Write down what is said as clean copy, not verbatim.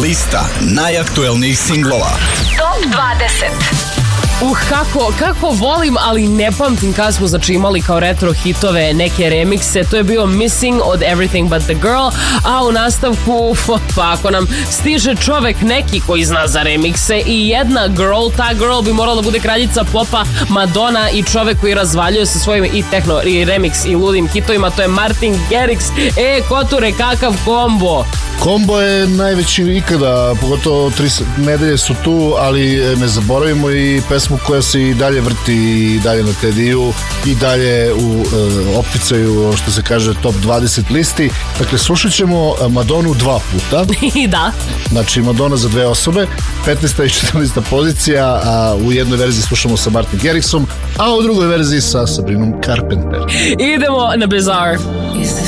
Lista najaktuelnijih singlova. Top 20. Kako volim, ali ne pamtim kada smo imali kao retro hitove neke remikse. To je bio Missing od Everything But The Girl, a u nastavku, pa ako nam stiže čovek neki koji zna za remikse i jedna girl, ta girl bi morala da bude kraljica popa, Madonna, i čovek koji razvaljuje sa svojim i techno i remix i ludim hitovima, to je Martin Garrix. Koture, kakav kombo! Kombo je najveći ikada, pogotovo 3 nedelje su tu, ali ne zaboravimo i pesmu koja se i dalje vrti i dalje na Tediju i dalje u opticaju, što se kaže, top 20 listi. Dakle, slušat ćemo Madonu 2 puta. Da. Znači, Madonna za 2 osobe, 15. i 14. pozicija, a u jednoj verziji slušamo sa Martin Garrixom, a u drugoj verziji sa Sabrinom Carpenter. Idemo na Bizarre.